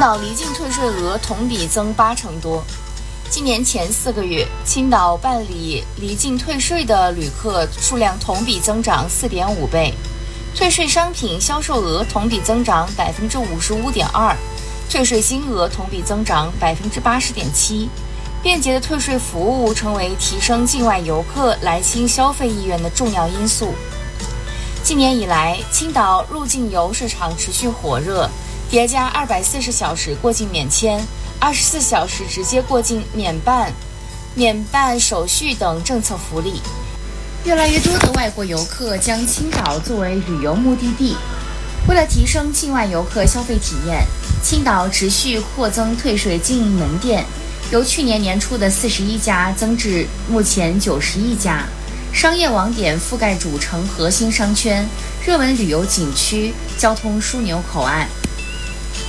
岛离境退税额同比增80%多。今年前4个月，青岛办理离境退税的旅客数量同比增长4.5倍，退税商品销售额同比增长55.2%，退税金额同比增长80.7%。便捷的退税服务成为提升境外游客来青消费意愿的重要因素。今年以来，青岛入境游市场持续火热，叠加240小时过境免签、24小时直接过境免办手续等政策福利，越来越多的外国游客将青岛作为旅游目的地。为了提升境外游客消费体验，青岛持续扩增退税经营门店，由去年年初的41家增至目前91家。商业网点覆盖主城核心商圈、热门旅游景区、交通枢纽口岸。